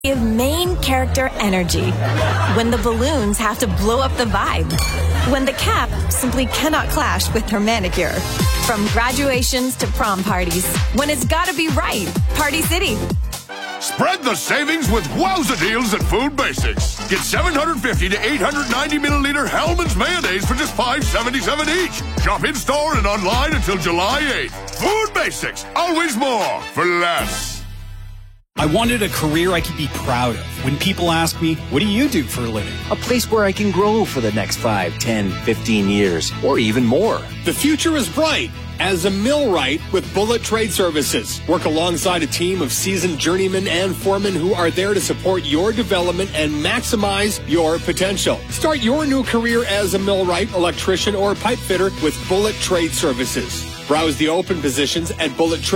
Give main character energy. When the balloons have to blow up the vibe. When the cap simply cannot clash with her manicure. From graduations to prom parties. When it's gotta be right. Party City. Spread the savings with wowza deals at Food Basics. Get 750 to 890 milliliter Hellmann's mayonnaise for just $5.77 each. Shop in store and online until July 8th. Food Basics. Always more for less. I wanted a career I could be proud of. When people ask me, what do you do for a living? A place where I can grow for the next 5, 10, 15 years, or even more. The future is bright as a millwright with Bullet Trade Services. Work alongside a team of seasoned journeymen and foremen who are there to support your development and maximize your potential. Start your new career as a millwright, electrician, or pipe fitter with Bullet Trade Services. Browse the open positions at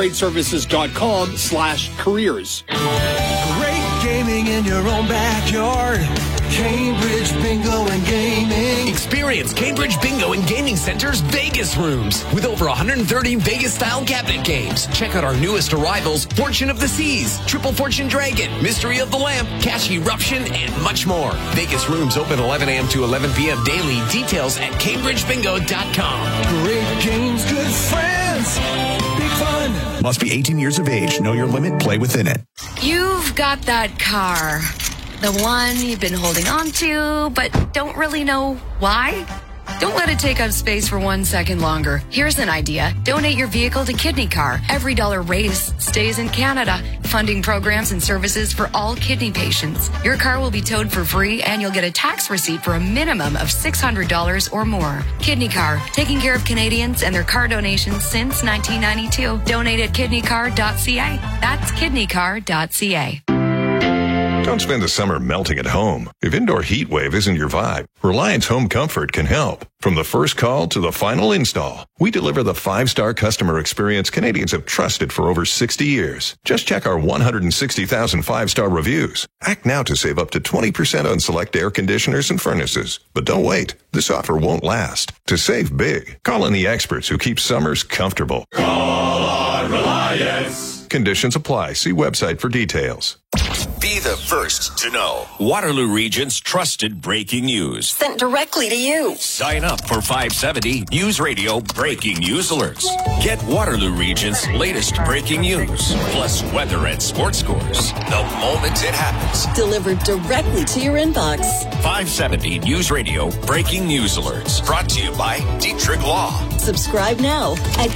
bullettradeservices.com/careers. Great gaming in your own backyard. Cambridge Bingo and Gaming. Experience Cambridge Bingo and Gaming Center's Vegas rooms with over 130 Vegas-style cabinet games. Check out our newest arrivals, Fortune of the Seas, Triple Fortune Dragon, Mystery of the Lamp, Cash Eruption, and much more. Vegas rooms open 11 a.m. to 11 p.m. daily. Details at CambridgeBingo.com. Great games, good friends, big fun. Must be 18 years of age. Know your limit. Play within it. You've got that car. The one you've been holding on to, but don't really know why? Don't let it take up space for 1 second longer. Here's an idea. Donate your vehicle to Kidney Car. Every dollar raised stays in Canada, funding programs and services for all kidney patients. Your car will be towed for free, and you'll get a tax receipt for a minimum of $600 or more. Kidney Car, taking care of Canadians and their car donations since 1992. Donate at kidneycar.ca. That's kidneycar.ca. Don't spend the summer melting at home. If indoor heat wave isn't your vibe, Reliance Home Comfort can help. From the first call to the final install, we deliver the 5-star customer experience Canadians have trusted for over 60 years. Just check our 160,000 5-star reviews. Act now to save up to 20% on select air conditioners and furnaces. But don't wait. This offer won't last. To save big, call in the experts who keep summers comfortable. Call on Reliance. Conditions apply. See website for details. Be the first to know. Waterloo Region's trusted breaking news. Sent directly to you. Sign up for 570 News Radio breaking news alerts. Get Waterloo Region's latest breaking news, plus weather and sports scores the moment it happens. Delivered directly to your inbox. 570 News Radio breaking news alerts. Brought to you by Dietrich Law. Subscribe now at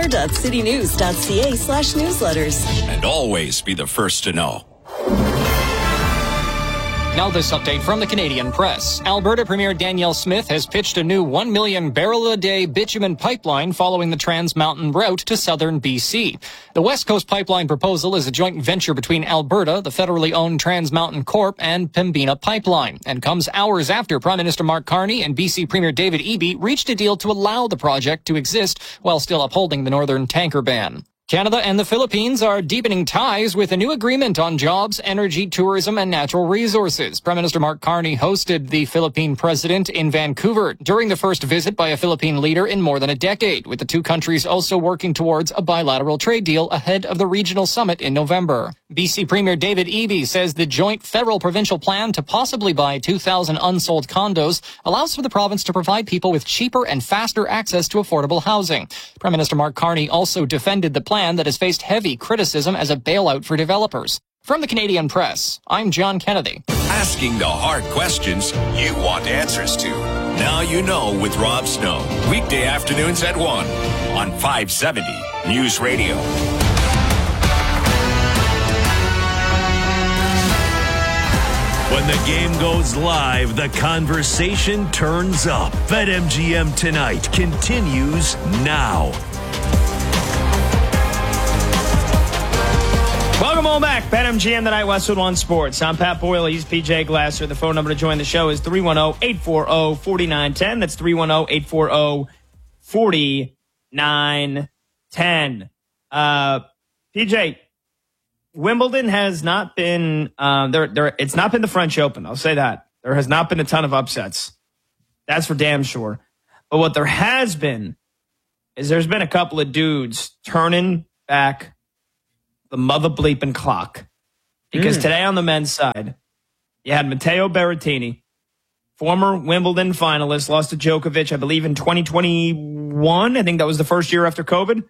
kitchener.citynews.ca/newsletters. And always be the first to know. Now this update from the Canadian Press. Alberta Premier Danielle Smith has pitched a new 1 million barrel a day bitumen pipeline following the Trans Mountain route to southern BC. The West Coast Pipeline proposal is a joint venture between Alberta, the federally owned Trans Mountain Corp, and Pembina Pipeline, and comes hours after Prime Minister Mark Carney and BC Premier David Eby reached a deal to allow the project to exist while still upholding the northern tanker ban. Canada and the Philippines are deepening ties with a new agreement on jobs, energy, tourism, and natural resources. Prime Minister Mark Carney hosted the Philippine president in Vancouver during the first visit by a Philippine leader in more than a decade, with the two countries also working towards a bilateral trade deal ahead of the regional summit in November. BC Premier David Eby says the joint federal-provincial plan to possibly buy 2,000 unsold condos allows for the province to provide people with cheaper and faster access to affordable housing. Prime Minister Mark Carney also defended the plan that has faced heavy criticism as a bailout for developers. From the Canadian Press, I'm John Kennedy. Asking the hard questions you want answers to. Now you know with Rob Snow. Weekday afternoons at 1 on 570 News Radio. When the game goes live, the conversation turns up. BetMGM Tonight continues now. Welcome on back. BetMGM Tonight, Westwood One Sports. I'm Pat Boyle. He's PJ Glasser. The phone number to join the show is 310-840-4910. That's 310-840-4910. PJ, Wimbledon has not been it's not been the French Open. I'll say that. There has not been a ton of upsets. That's for damn sure. But what there has been is there's been a couple of dudes turning back the mother bleeping clock. Because today on the men's side, you had Matteo Berrettini, former Wimbledon finalist, lost to Djokovic, I believe, in 2021. I think that was the first year after COVID.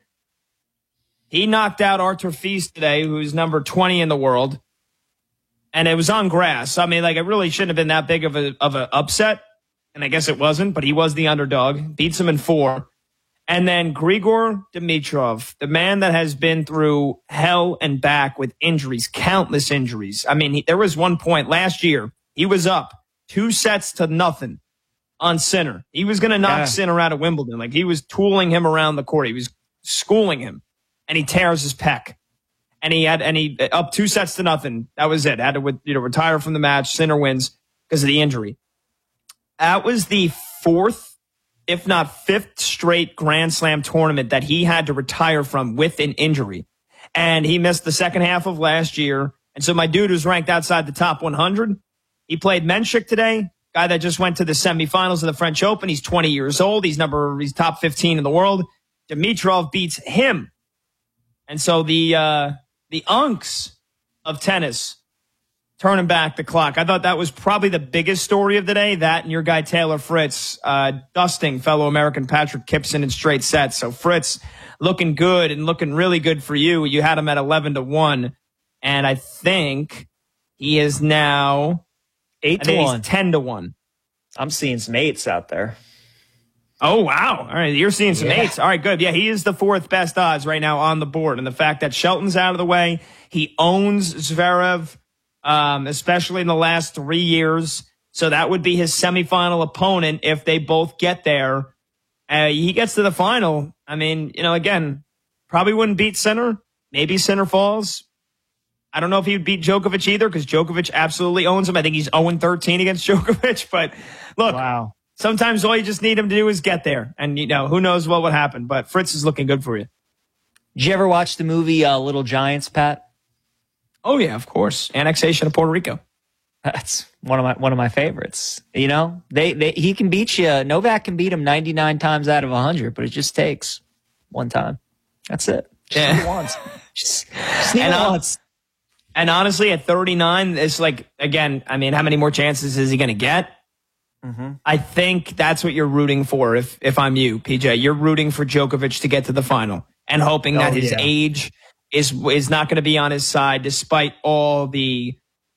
He knocked out Artur Fils today, who's number 20 in the world. And it was on grass. I mean, like, it really shouldn't have been that big of an upset. And I guess it wasn't, but he was the underdog. Beats him in 4. And then Grigor Dimitrov, the man that has been through hell and back with injuries, countless injuries. I mean, there was one point last year, he was up 2-0 on Sinner. He was going to knock Sinner out of Wimbledon. Like, he was tooling him around the court. He was schooling him, and he tears his pec. And he up 2-0. That was it. Had to retire from the match. Sinner wins because of the injury. That was the 4th, if not 5th straight Grand Slam tournament that he had to retire from with an injury. And he missed the second half of last year. And so my dude was ranked outside the top 100. He played Menchik today, guy that just went to the semifinals of the French Open. He's 20 years old. He's top 15 in the world. Dimitrov beats him. And so the unks of tennis turning back the clock. I thought that was probably the biggest story of the day. That and your guy Taylor Fritz dusting fellow American Patrick Kipson in straight sets. So Fritz looking good and looking really good for you. You had him at 11-1, and I think he is now 8-1, 10-1. I'm seeing some 8s out there. Oh, wow. All right, you're seeing some 8s. All right, good. Yeah, he is the 4th best odds right now on the board. And the fact that Shelton's out of the way, he owns Zverev, especially in the last 3 years. So that would be his semifinal opponent if they both get there. He gets to the final. I mean, again, probably wouldn't beat Sinner. Maybe Sinner falls. I don't know if he would beat Djokovic either, because Djokovic absolutely owns him. I think he's 0-13 against Djokovic. But look, wow. Sometimes all you just need him to do is get there. And, who knows what would happen. But Fritz is looking good for you. Did you ever watch the movie Little Giants, Pat? Oh, yeah, of course. Annexation of Puerto Rico. That's one of my favorites. He can beat you. Novak can beat him 99 times out of 100, but it just takes one time. That's it. Just need once. Just need once. And honestly, at 39, it's like, again, I mean, how many more chances is he going to get? Mm-hmm. I think that's what you're rooting for. If I'm you, PJ, you're rooting for Djokovic to get to the final and hoping that his age is not going to be on his side, despite all the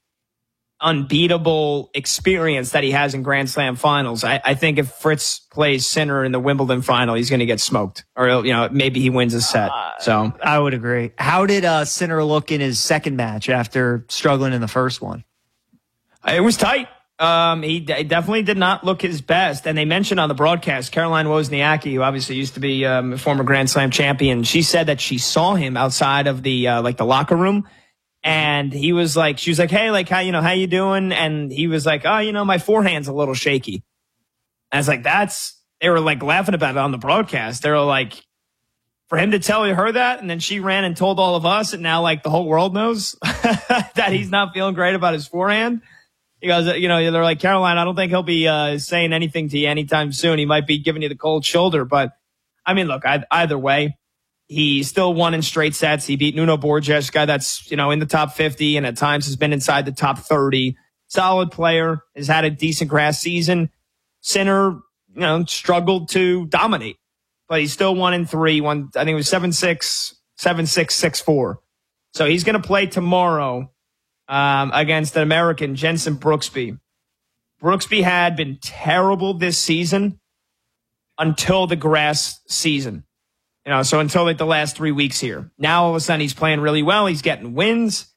unbeatable experience that he has in Grand Slam finals. I think if Fritz plays Sinner in the Wimbledon final, he's going to get smoked, or maybe he wins a set. So I would agree. How did Sinner look in his second match after struggling in the first one? It was tight. He definitely did not look his best. And they mentioned on the broadcast, Caroline Wozniacki, who obviously used to be a former Grand Slam champion, she said that she saw him outside of the locker room. And he was like, she was like, hey, like, how you doing? And he was like, oh, my forehand's a little shaky. And I was like, they were like laughing about it on the broadcast. They were like, for him to tell her that, and then she ran and told all of us, and now like the whole world knows that he's not feeling great about his forehand. He goes, they're like, Caroline, I don't think he'll be saying anything to you anytime soon. He might be giving you the cold shoulder. But, I mean, look, either way, he still won in straight sets. He beat Nuno Borges, guy that's, in the top 50 and at times has been inside the top 30. Solid player, has had a decent grass season. Sinner, struggled to dominate. But he still won in 3. I think it was 7-6, 7-6, 6-4. So he's going to play tomorrow against an American, Jensen Brooksby. Brooksby had been terrible this season until the grass season. So until like the last 3 weeks here. Now all of a sudden he's playing really well. He's getting wins.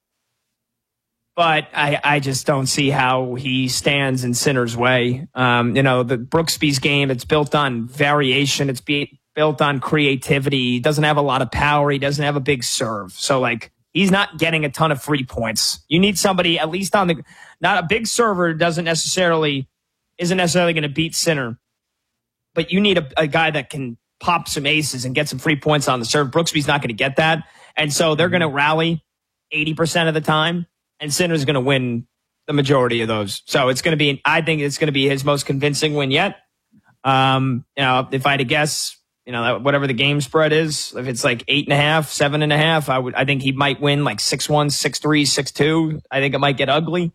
But I just don't see how he stands in Sinner's way. The Brooksby's game, it's built on variation. It's built on creativity. He doesn't have a lot of power. He doesn't have a big serve. So like, he's not getting a ton of free points. You need somebody at least not a big server isn't necessarily going to beat Sinner, but you need a guy that can pop some aces and get some free points on the serve. Brooksby's not going to get that. And so they're going to rally 80% of the time, and Sinner's going to win the majority of those. So I think it's going to be his most convincing win yet. If I had to guess, whatever the game spread is, if it's like 8.5, 7.5, I think he might win like 6-1, 6-3, 6-2. I think it might get ugly.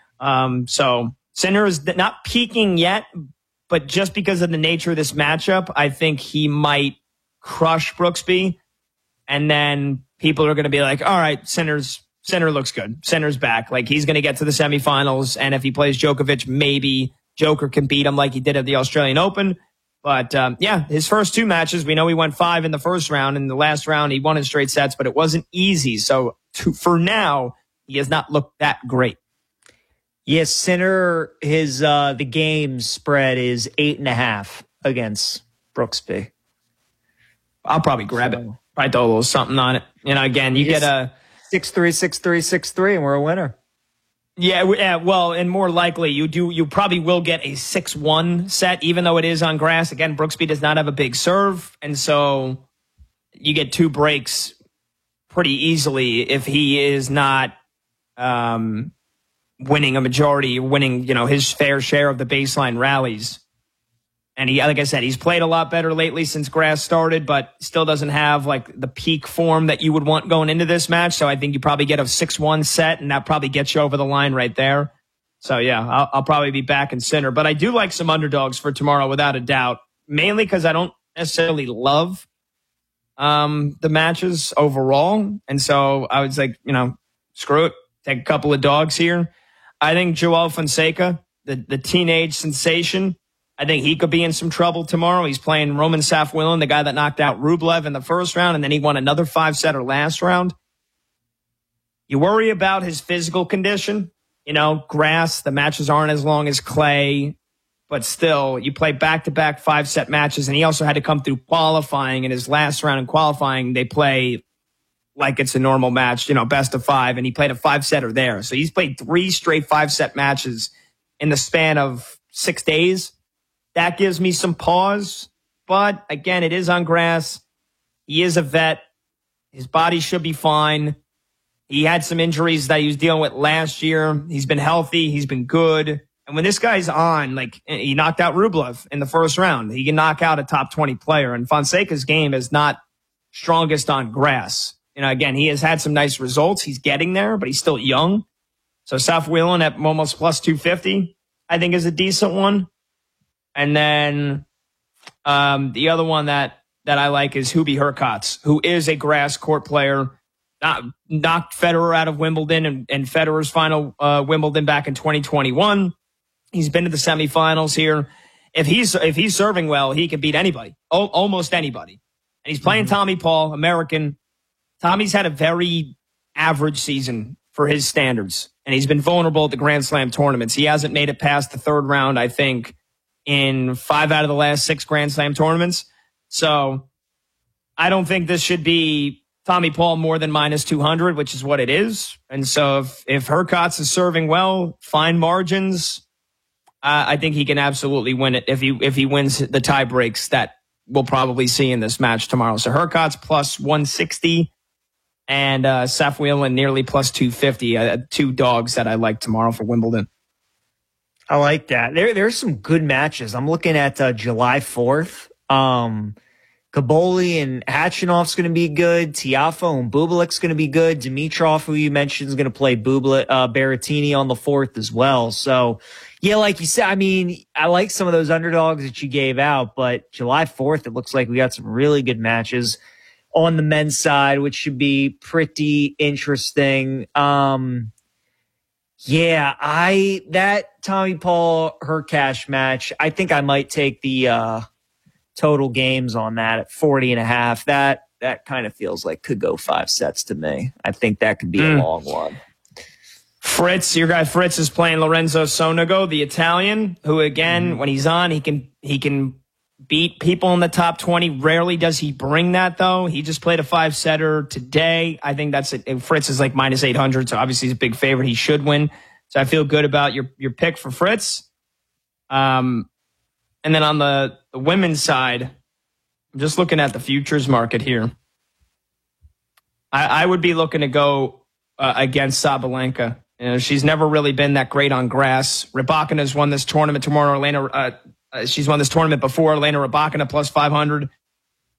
So Sinner is not peaking yet, but just because of the nature of this matchup, I think he might crush Brooksby. And then people are going to be like, all right, Sinner looks good. Sinner's back. Like, he's going to get to the semifinals. And if he plays Djokovic, maybe Joker can beat him like he did at the Australian Open. But, his first 2 matches, we know he went 5 in the first round. In the last round, he won in straight sets, but it wasn't easy. So for now, he has not looked that great. Yes, Sinner, the game spread is 8.5 against Brooksby. I'll probably grab it. Probably throw a little something on it. Again, you get a 6-3, 6-3, 6-3, and we're a winner. Yeah, well, and more likely you probably will get a 6-1 set, even though it is on grass. Again, Brooksby does not have a big serve, and so you get 2 breaks pretty easily if he is not winning a majority, winning his fair share of the baseline rallies. And he, like I said, he's played a lot better lately since grass started, but still doesn't have like the peak form that you would want going into this match. So I think you probably get a 6-1 set, and that probably gets you over the line right there. So yeah, I'll probably be back in Sinner. But I do like some underdogs for tomorrow without a doubt, mainly because I don't necessarily love the matches overall. And so I was like, screw it, take a couple of dogs here. I think Joao Fonseca, the teenage sensation, I think he could be in some trouble tomorrow. He's playing Roman Safiullin, the guy that knocked out Rublev in the first round, and then he won another 5-setter last round. You worry about his physical condition. Grass, the matches aren't as long as clay, but still, you play back-to-back 5-set matches, and he also had to come through qualifying. In his last round in qualifying, they play like it's a normal match, best of 5, and he played a 5-setter there. So he's played 3 straight 5-set matches in the span of 6 days. That gives me some pause. But again, it is on grass. He is a vet. His body should be fine. He had some injuries that he was dealing with last year. He's been healthy. He's been good. And when this guy's on, like, he knocked out Rublev in the first round. He can knock out a top 20 player. And Fonseca's game is not strongest on grass. Again, he has had some nice results. He's getting there, but he's still young. So Safiullin at almost plus 250, I think, is a decent one. And then the other one that I like is Hubie Hurkacz, who is a grass court player. Knocked Federer out of Wimbledon and Federer's final Wimbledon back in 2021. He's been to the semifinals here. If he's serving well, he can beat anybody, almost anybody. And he's playing Tommy Paul, American. Tommy's had a very average season for his standards, and he's been vulnerable at the Grand Slam tournaments. He hasn't made it past the 3rd round, I think, in 5 out of the last 6 Grand Slam tournaments. So I don't think this should be Tommy Paul more than minus 200, which is what it is. And so if Hurkacz is serving well, fine margins, I think he can absolutely win it if he wins the tie breaks that we'll probably see in this match tomorrow. So Hurkacz plus 160 and Safiullin nearly plus 250. 2 dogs that I like tomorrow for Wimbledon. I like that. There's some good matches. I'm looking at July 4th. Kaboli and Hachinov's going to be good. Tiafoe and Bubelik's going to be good. Dimitrov, who you mentioned, is going to play Berrettini on the 4th as well. So, yeah, like you said, I mean, I like some of those underdogs that you gave out, but July 4th, it looks like we got some really good matches on the men's side, which should be pretty interesting. That Tommy Paul Hurkacz match, I think I might take the total games on that at 40.5. That kind of feels like could go 5 sets to me. I think that could be a long one. Fritz, your guy Fritz is playing Lorenzo Sonego, the Italian, who again, when he's on, he can beat people in the top 20. Rarely does he bring that though. He just played a 5-setter today. I think that's it. Fritz is like minus 800, so obviously he's a big favorite. He should win. So I feel good about your pick for Fritz. And then on the women's side, I'm just looking at the futures market here. I would be looking to go against Sabalenka. She's never really been that great on grass. Rybakina's won this tournament tomorrow. She's won this tournament before. Elena Rybakina plus 500.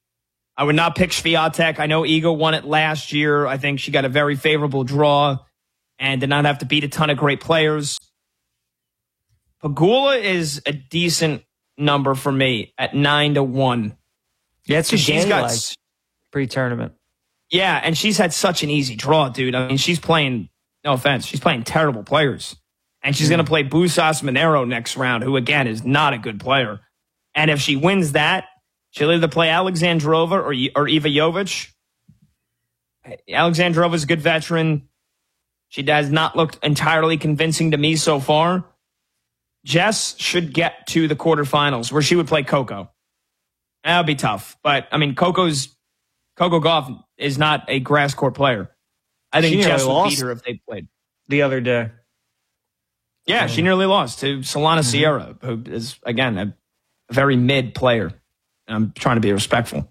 I would not pick Swiatek. I know Iga won it last year. I think she got a very favorable draw and did not have to beat a ton of great players. Pegula is a decent number for me at 9-1. Yeah, it's she's got pre-tournament. Yeah, and she's had such an easy draw, dude. I mean, she's playing, no offense, she's playing terrible players. And she's going to play Busas Monero next round, who, again, is not a good player. And if she wins that, she'll either play Alexandrova or Eva Jovic. Alexandrova's a good veteran. She has not looked entirely convincing to me so far. Jess should get to the quarterfinals where she would play Coco. That would be tough. But, I mean, Coco Gauff is not a grass court player. I think Jess would beat her if they played. The other day. Yeah, she nearly lost to Solana Sierra, who is, again, a very mid player. And I'm trying to be respectful.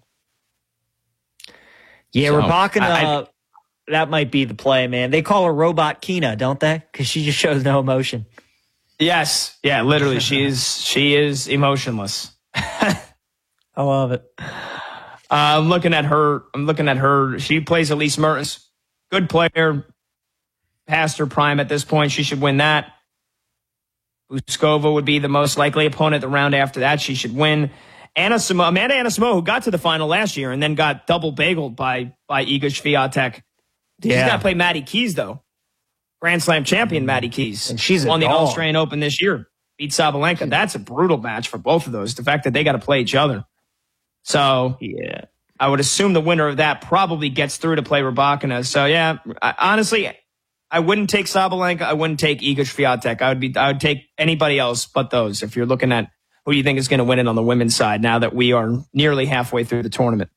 Yeah, Rybakina, that might be the play, man. They call her Robot Kina, don't they? Because she just shows no emotion. Yes. Yeah, literally. she is emotionless. I love it. I'm looking at her. She plays Elise Mertens. Good player. Past her prime at this point. She should win that. Uskova would be the most likely opponent the round after that. She should win. Amanda Anisimova, who got to the final last year and then got double bageled by Iga Swiatek. She's got to play Maddie Keys, though. Grand Slam champion Maddie Keys. And she's won the Australian Open this year. Beat Sabalenka. That's a brutal match for both of those. The fact that they got to play each other. So yeah, I would assume the winner of that probably gets through to play Rybakina. So yeah, honestly, I wouldn't take Sabalenka. I wouldn't take Iga Swiatek. I would take anybody else but those. If you're looking at who you think is going to win it on the women's side, now that we are nearly halfway through the tournament.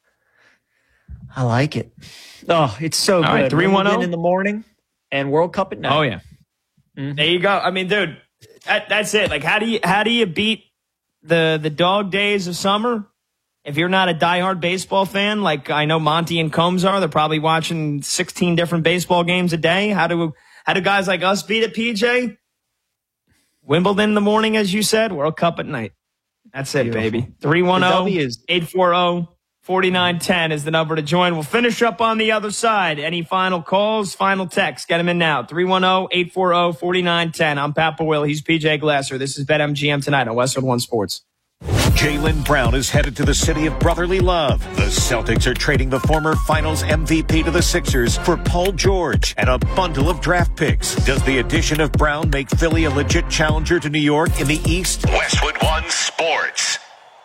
I like it. Oh, it's so good. All right, 3-1-0 in the morning and World Cup at night. Oh yeah, There you go. I mean, dude, that's it. Like, how do you beat the dog days of summer? If you're not a diehard baseball fan, like I know Monty and Combs are, they're probably watching 16 different baseball games a day. How do guys like us beat it, PJ? Wimbledon in the morning, as you said, World Cup at night. That's it, baby. 310-840-4910 is the number to join. We'll finish up on the other side. Any final calls, final texts, get them in now. 310-840-4910. I'm Pat Boyle. He's PJ Glasser. This is BetMGM tonight on Westwood One Sports. Jaylen Brown is headed to the city of brotherly love. The Celtics are trading the former finals MVP to the Sixers for Paul George and a bundle of draft picks. Does the addition of Brown make Philly a legit challenger to New York in the East? Westwood One Sports.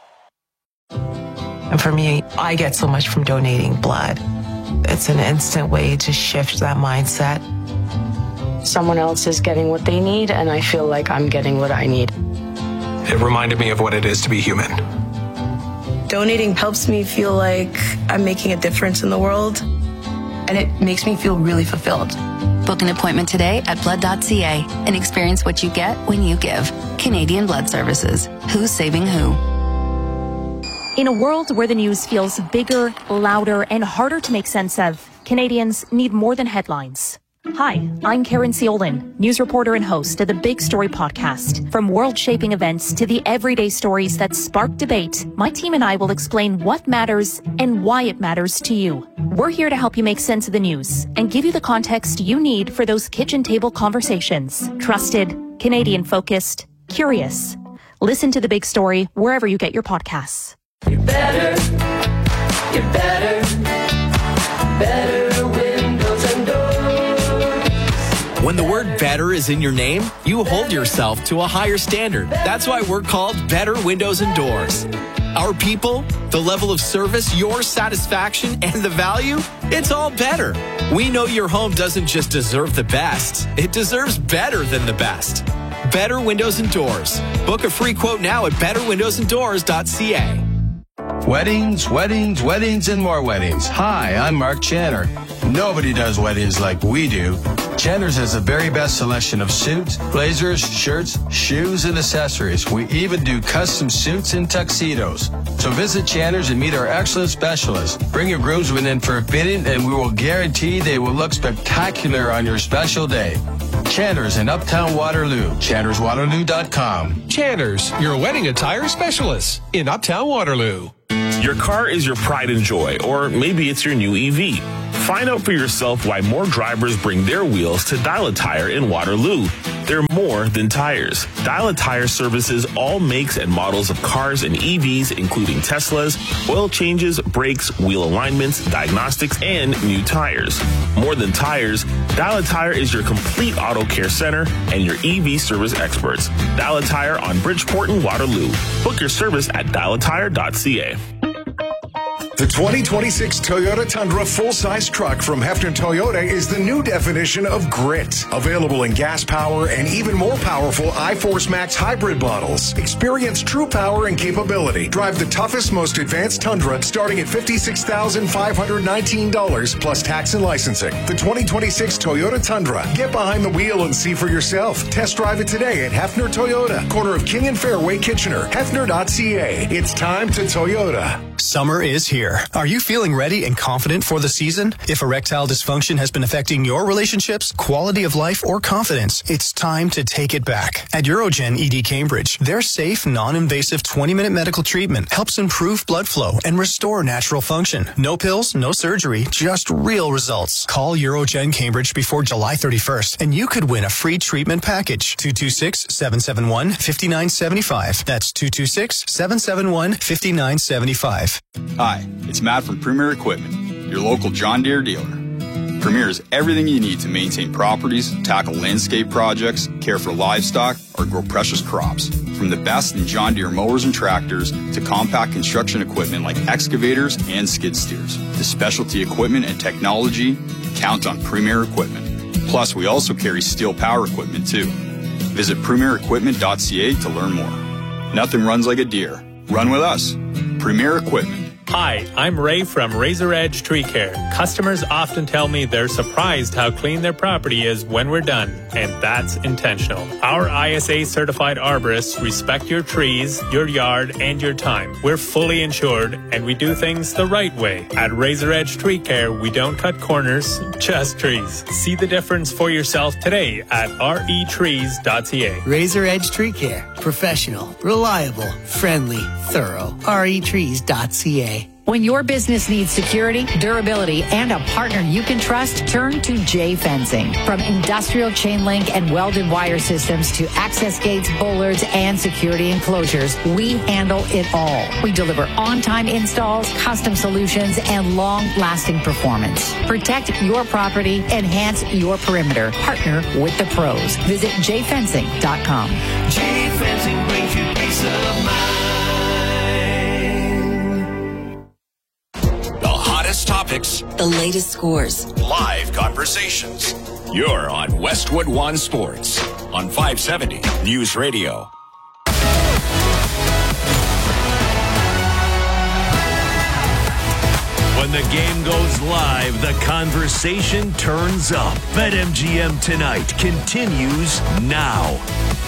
And for me, I get so much from donating blood. It's an instant way to shift that mindset. Someone else is getting what they need, and I feel like I'm getting what I need. It reminded me of what it is to be human. Donating helps me feel like I'm making a difference in the world, and it makes me feel really fulfilled. Book an appointment today at blood.ca and experience what you get when you give. Canadian Blood Services. Who's saving who? In a world where the news feels bigger, louder, and harder to make sense of, Canadians need more than headlines. Hi, I'm Karen Ciolin, news reporter and host of the Big Story podcast. From world-shaping events to the everyday stories that spark debate, my team and I will explain what matters and why it matters to you. We're here to help you make sense of the news and give you the context you need for those kitchen table conversations. Trusted, Canadian-focused, curious. Listen to The Big Story wherever you get your podcasts. You're better windows and doors. When the word better is in your name, you hold yourself to a higher standard. That's why we're called Better Windows and Doors. Our people, the level of service, your satisfaction, and the value, it's all better. We know your home doesn't just deserve the best, it deserves better than the best. Better Windows and Doors. Book a free quote now at betterwindowsanddoors.ca. Weddings, weddings, weddings, and more weddings. Hi, I'm Mark Channer. Nobody does weddings like we do. Channer's has the very best selection of suits, blazers, shirts, shoes, and accessories. We even do custom suits and tuxedos. So visit Channer's and meet our excellent specialists. Bring your groomsmen in for a fitting, and we will guarantee they will look spectacular on your special day. Channer's in Uptown Waterloo. ChannersWaterloo.com. Channer's, your wedding attire specialist in Uptown Waterloo. Your car is your pride and joy, or maybe it's your new EV. Find out for yourself why more drivers bring their wheels to Dial a Tire in Waterloo. They're more than tires. Dial a Tire services all makes and models of cars and EVs, including Teslas, oil changes, brakes, wheel alignments, diagnostics, and new tires. More than tires, Dial a Tire is your complete auto care center and your EV service experts. Dial a Tire on Bridgeport and Waterloo. Book your service at dialatire.ca. The 2026 Toyota Tundra full-size truck from Hefner Toyota is the new definition of grit. Available in gas power and even more powerful iForce Max hybrid models. Experience true power and capability. Drive the toughest, most advanced Tundra starting at $56,519 plus tax and licensing. The 2026 Toyota Tundra. Get behind the wheel and see for yourself. Test drive it today at Hefner Toyota, corner of King and Fairway, Kitchener. Hefner.ca. It's time to Toyota. Summer is here. Are you feeling ready and confident for the season? If erectile dysfunction has been affecting your relationships, quality of life, or confidence, it's time to take it back. At Urogen ED Cambridge, their safe, non-invasive 20-minute medical treatment helps improve blood flow and restore natural function. No pills, no surgery, just real results. Call Urogen Cambridge before July 31st, and you could win a free treatment package. 226-771-5975. That's 226-771-5975. Hi, it's Matt from Premier Equipment, your local John Deere dealer. Premier is everything you need to maintain properties, tackle landscape projects, care for livestock, or grow precious crops. From the best in John Deere mowers and tractors to compact construction equipment like excavators and skid steers. To specialty equipment and technology, count on Premier Equipment. Plus, we also carry steel power equipment too. Visit premierequipment.ca to learn more. Nothing runs like a Deere. Run with us. Premier Equipment. Hi, I'm Ray from Razor Edge Tree Care. Customers often tell me they're surprised how clean their property is when we're done, and that's intentional. Our ISA certified arborists respect your trees, your yard, and your time. We're fully insured, and we do things the right way. At Razor Edge Tree Care, we don't cut corners, just trees. See the difference for yourself today at retrees.ca. Razor Edge Tree Care. Professional, reliable, friendly, thorough. retrees.ca. When your business needs security, durability, and a partner you can trust, turn to J Fencing. From industrial chain link and welded wire systems to access gates, bollards, and security enclosures, we handle it all. We deliver on-time installs, custom solutions, and long-lasting performance. Protect your property, enhance your perimeter. Partner with the pros. Visit jfencing.com. J Fencing brings you peace of mind. Topics, the latest scores, live conversations. You're on Westwood One Sports on 570 News Radio. When the game goes live, the conversation turns up. BetMGM Tonight continues now.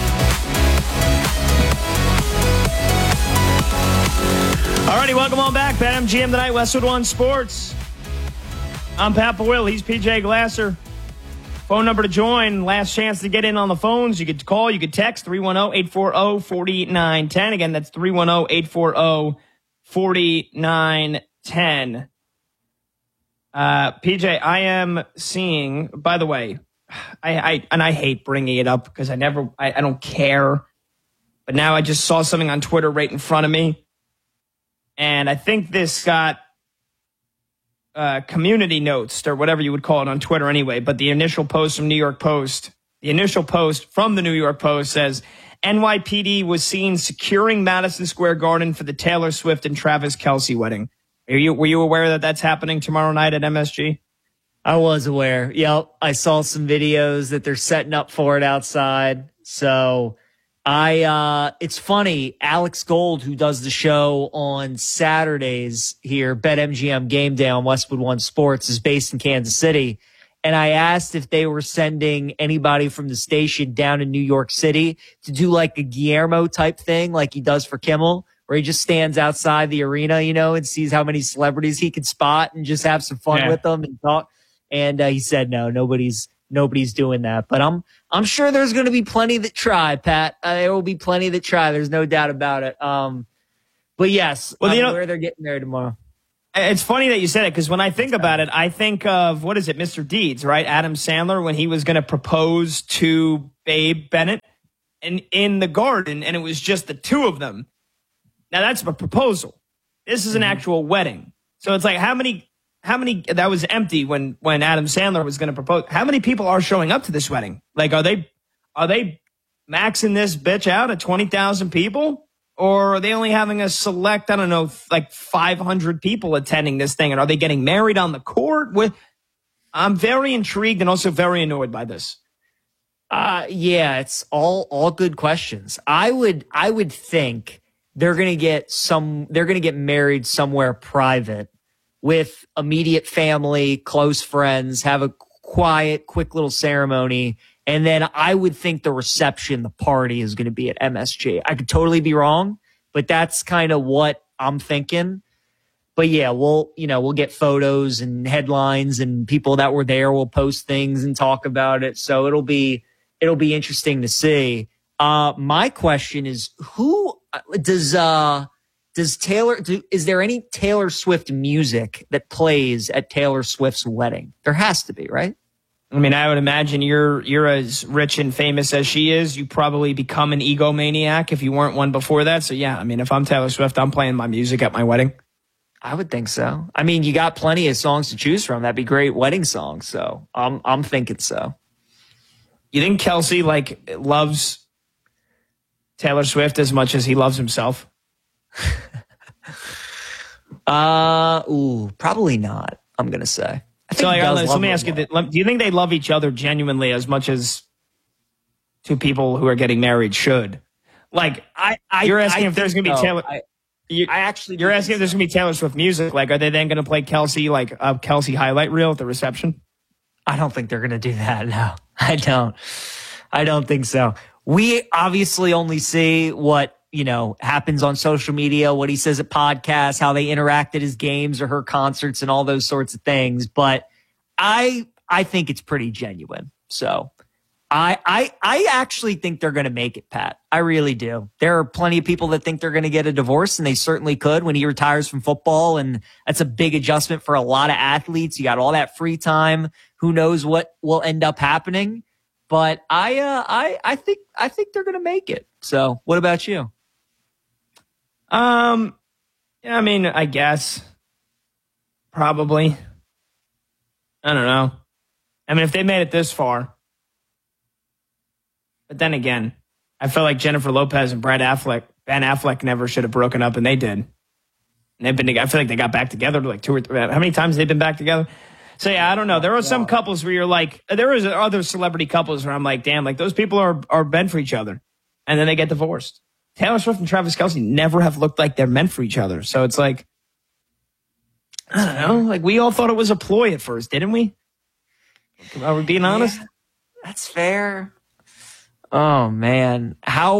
Alrighty, welcome on back. BetMGM Tonight, Westwood One Sports. I'm Pat Will. He's PJ Glasser. Phone number to join. Last chance to get in on the phones. You could call, you could text 310-840-4910. Again, that's 310-840-4910. PJ, I am seeing, by the way, I hate bringing it up because I don't care. But now I just saw something on Twitter right in front of me. And I think this got community notes or whatever you would call it on Twitter anyway. But the initial post from the New York Post says, NYPD was seen securing Madison Square Garden for the Taylor Swift and Travis Kelce wedding. Were you aware that that's happening tomorrow night at MSG? I was aware. Yep. I saw some videos that they're setting up for it outside. So it's funny. Alex Gold, who does the show on Saturdays here, BetMGM Game Day on Westwood One Sports, is based in Kansas City. And I asked if they were sending anybody from the station down in New York City to do like a Guillermo type thing like he does for Kimmel, where he just stands outside the arena, and sees how many celebrities he can spot and just have some fun with them and talk. And he said, no, nobody's doing that. But I'm sure there's going to be plenty that try, Pat. There will be plenty that try. There's no doubt about it. But yes, well, where they're getting married tomorrow. It's funny that you said it, because when I think about it, I think of, what is it, Mr. Deeds, right? Adam Sandler, when he was going to propose to Babe Bennett in the garden, and it was just the two of them. Now, that's a proposal. This is an actual wedding. So it's like, how many, that was empty when Adam Sandler was going to propose. How many people are showing up to this wedding? Like, are they maxing this bitch out at 20,000 people? Or are they only having a select, I don't know, like 500 people attending this thing? And are they getting married on the court? I'm very intrigued and also very annoyed by this. Yeah, it's all good questions. I would think they're going to get married somewhere private with immediate family, close friends, have a quick little ceremony. And then I would think the reception, the party, is going to be at MSG. I could totally be wrong, but that's kind of what I'm thinking. But yeah, we'll get photos and headlines, and people that were there will post things and talk about it. So it'll be interesting to see. My question is, who is there any Taylor Swift music that plays at Taylor Swift's wedding? There has to be, right? I mean, I would imagine you're as rich and famous as she is. You probably become an egomaniac if you weren't one before that. So yeah, I mean, if I'm Taylor Swift, I'm playing my music at my wedding. I would think so. I mean, you got plenty of songs to choose from. That'd be great wedding songs. So I'm thinking so. You think Kelsey loves Taylor Swift as much as he loves himself? Probably not. I'm gonna say. So let me ask you: do you think they love each other genuinely as much as two people who are getting married should? Like, you're asking if there's going to be Taylor. You're asking if there's going to be Taylor Swift music. Like, are they then going to play Kelsey like a Kelsey highlight reel at the reception? I don't think they're going to do that. No, I don't. I don't think so. We obviously only see what happens on social media, what he says at podcasts, how they interact at his games or her concerts and all those sorts of things. But I think it's pretty genuine. So I actually think they're going to make it, Pat. I really do. There are plenty of people that think they're going to get a divorce, and they certainly could when he retires from football. And that's a big adjustment for a lot of athletes. You got all that free time. Who knows what will end up happening? But I think they're going to make it. So what about you? Yeah, I mean, I guess probably. I don't know. I mean, if they made it this far, but then again, I feel like Jennifer Lopez and Ben Affleck never should have broken up, and they did. And I feel like they got back together like 2 or 3. How many times have they been back together? So yeah, I don't know. There are some couples where you're like, there is other celebrity couples where I'm like, damn, like those people are meant for each other, and then they get divorced. Taylor Swift and Travis Kelce never have looked like they're meant for each other. So it's like, I don't know. Like, we all thought it was a ploy at first, didn't we? Are we being honest? Yeah, that's fair. Oh man.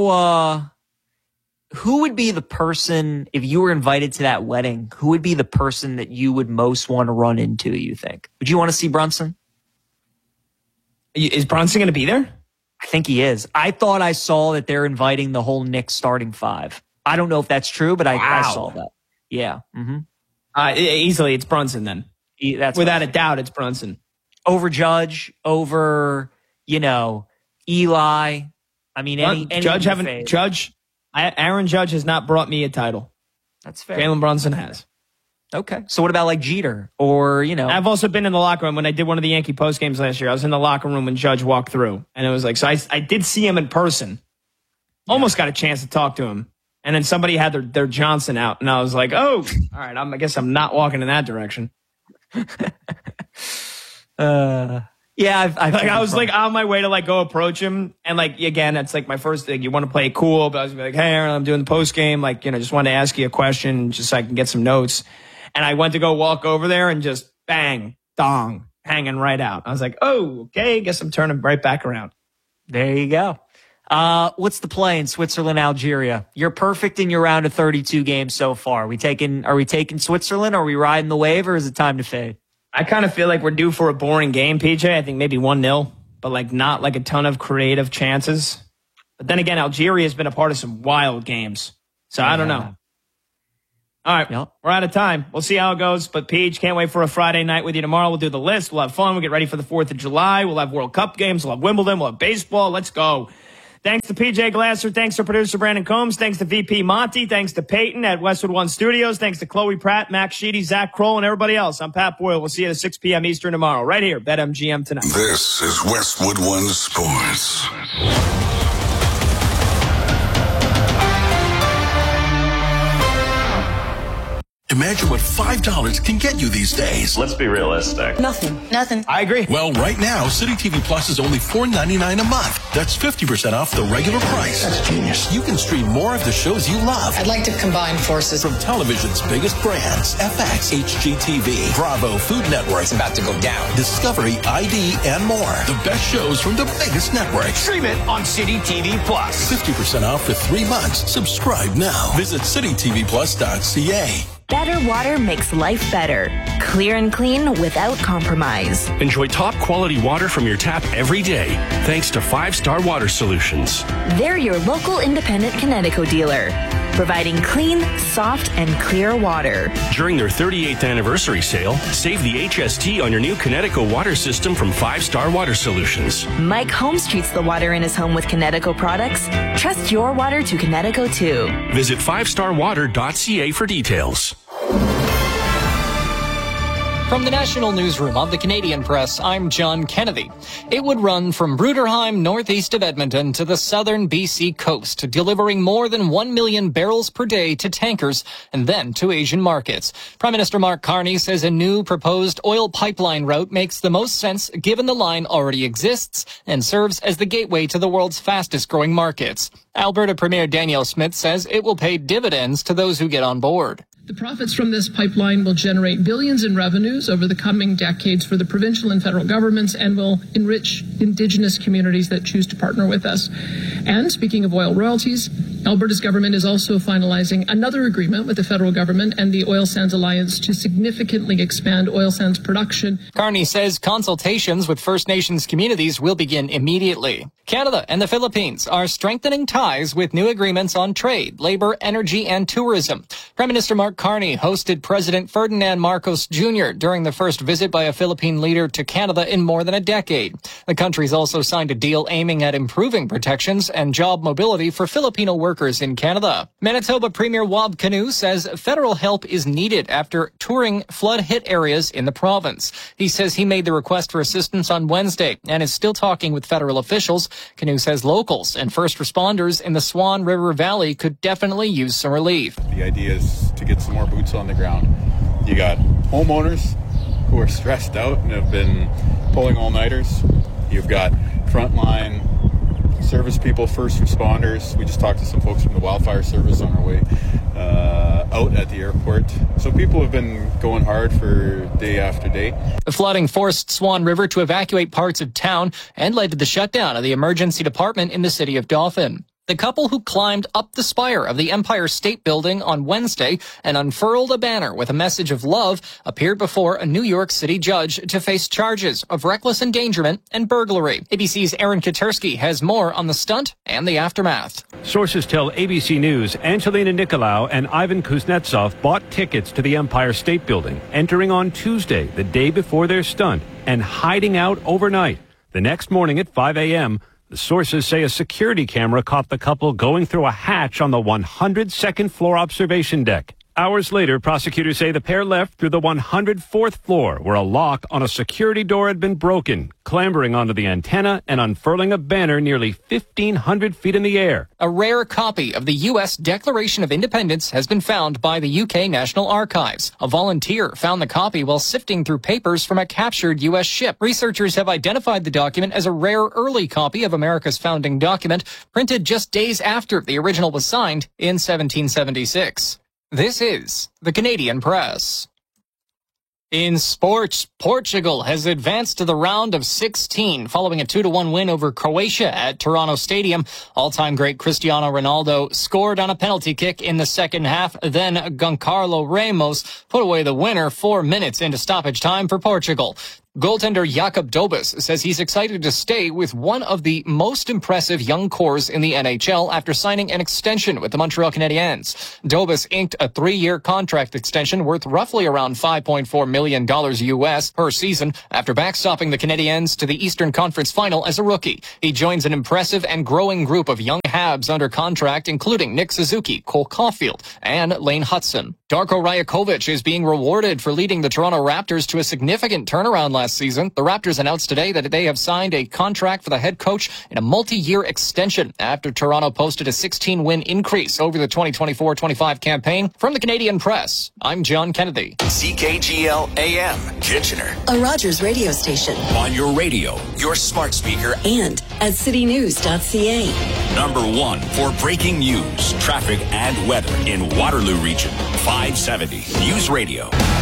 Who would be the person, if you were invited to that wedding, who would be the person that you would most want to run into, you think? Would you want to see Brunson? Is Brunson going to be there? I think he is. I thought I saw that they're inviting the whole Knicks starting 5. I don't know if that's true, but I saw that. Yeah. Mm-hmm. Easily, it's Brunson then. That's without a doubt, it's Brunson. Over Judge, over, Eli. I mean, Aaron Judge has not brought me a title. That's fair. Jalen Brunson has. Okay. So what about like Jeter or, I've also been in the locker room when I did one of the Yankee post games last year. I was in the locker room when Judge walked through, and it was like, so I did see him in person. Almost got a chance to talk to him. And then somebody had their Johnson out, and I was like, oh, all right, I guess I'm not walking in that direction. Yeah, I was like on my way to like go approach him, and like again, it's like my first thing. You want to play it cool, but I was like, hey, Aaron, I'm doing the post game, like just wanted to ask you a question, just so I can get some notes. And I went to go walk over there, and just bang, dong, hanging right out. I was like, oh, okay, guess I'm turning right back around. There you go. What's the play in Switzerland, Algeria? You're perfect in your round of 32 games so far. Are we taking Switzerland? Are we riding the wave, or is it time to fade? I kind of feel like we're due for a boring game, PJ. I think maybe 1-0, but like not like a ton of creative chances. But then again, Algeria has been a part of some wild games. So I don't know. All right, We're out of time. We'll see how it goes. But, Peach, can't wait for a Friday night with you tomorrow. We'll do the list. We'll have fun. We'll get ready for the 4th of July. We'll have World Cup games. We'll have Wimbledon. We'll have baseball. Let's go. Thanks to PJ Glasser. Thanks to producer Brandon Combs. Thanks to VP Monty. Thanks to Peyton at Westwood One Studios. Thanks to Chloe Pratt, Max Sheedy, Zach Kroll, and everybody else. I'm Pat Boyle. We'll see you at 6 p.m. Eastern tomorrow, right here, BetMGM Tonight. This is Westwood One Sports. Imagine what $5 can get you these days. Let's be realistic. Nothing. I agree. Well, right now, City TV Plus is only $4.99 a month. That's 50% off the regular price. That's genius. You can stream more of the shows you love. I'd like to combine forces. From television's biggest brands, FX, HGTV, Bravo, Food Network. It's about to go down. Discovery, ID, and more. The best shows from the biggest networks. Stream it on City TV Plus. 50% off for 3 months. Subscribe now. Visit citytvplus.ca. Better water makes life better. Clear and clean without compromise. Enjoy top quality water from your tap every day, thanks to 5 Star Water Solutions. They're your local independent Connecticut dealer, providing clean, soft, and clear water. During their 38th anniversary sale, save the HST on your new Connecticut water system from 5 Star Water Solutions. Mike Holmes treats the water in his home with Connecticut products. Trust your water to Connecticut too. Visit 5starwater.ca for details. From the National Newsroom of the Canadian Press, I'm John Kennedy. It would run from Bruderheim, northeast of Edmonton, to the southern BC coast, delivering more than 1 million barrels per day to tankers and then to Asian markets. Prime Minister Mark Carney says a new proposed oil pipeline route makes the most sense given the line already exists and serves as the gateway to the world's fastest-growing markets. Alberta Premier Danielle Smith says it will pay dividends to those who get on board. The profits from this pipeline will generate billions in revenues over the coming decades for the provincial and federal governments and will enrich Indigenous communities that choose to partner with us. And speaking of oil royalties, Alberta's government is also finalizing another agreement with the federal government and the Oil Sands Alliance to significantly expand oil sands production. Carney says consultations with First Nations communities will begin immediately. Canada and the Philippines are strengthening ties with new agreements on trade, labor, energy, and tourism. Prime Minister Mark Carney hosted President Ferdinand Marcos Jr. during the first visit by a Philippine leader to Canada in more than a decade. The countries also signed a deal aiming at improving protections and job mobility for Filipino workers in Canada. Manitoba Premier Wab Kinew says federal help is needed after touring flood-hit areas in the province. He says he made the request for assistance on Wednesday and is still talking with federal officials. Kinew says locals and first responders in the Swan River Valley could definitely use some relief. The idea is to get some more boots on the ground. You got homeowners who are stressed out and have been pulling all-nighters. You've got frontline service people, first responders. We just talked to some folks from the wildfire service on our way out at the airport. So people have been going hard for day after day. The flooding forced Swan River to evacuate parts of town and led to the shutdown of the emergency department in the city of Dauphin. The couple who climbed up the spire of the Empire State Building on Wednesday and unfurled a banner with a message of love appeared before a New York City judge to face charges of reckless endangerment and burglary. ABC's Aaron Katersky has more on the stunt and the aftermath. Sources tell ABC News Angelina Nicolau and Ivan Kuznetsov bought tickets to the Empire State Building, entering on Tuesday, the day before their stunt, and hiding out overnight. The next morning at 5 a.m., the sources say a security camera caught the couple going through a hatch on the 102nd floor observation deck. Hours later, prosecutors say the pair left through the 104th floor, where a lock on a security door had been broken, clambering onto the antenna and unfurling a banner nearly 1,500 feet in the air. A rare copy of the U.S. Declaration of Independence has been found by the U.K. National Archives. A volunteer found the copy while sifting through papers from a captured U.S. ship. Researchers have identified the document as a rare early copy of America's founding document, printed just days after the original was signed in 1776. This is the Canadian Press. In sports, Portugal has advanced to the round of 16 following a 2-1 win over Croatia at Toronto Stadium. All-time great Cristiano Ronaldo scored on a penalty kick in the second half. Then Giancarlo Ramos put away the winner 4 minutes into stoppage time for Portugal. Goaltender Jakub Dobas says he's excited to stay with one of the most impressive young cores in the NHL after signing an extension with the Montreal Canadiens. Dobas inked a 3-year contract extension worth roughly around $5.4 million US per season after backstopping the Canadiens to the Eastern Conference Final as a rookie. He joins an impressive and growing group of young Habs under contract, including Nick Suzuki, Cole Caulfield, and Lane Hudson. Darko Rajakovic is being rewarded for leading the Toronto Raptors to a significant turnaround last season. The Raptors announced today that they have signed a contract for the head coach in a multi-year extension after Toronto posted a 16-win increase over the 2024-25 campaign. From the Canadian Press, I'm John Kennedy. CKGL AM, Kitchener. A Rogers radio station. On your radio, your smart speaker, and at citynews.ca. Number 1 for breaking news, traffic, and weather in Waterloo Region. 570 News Radio.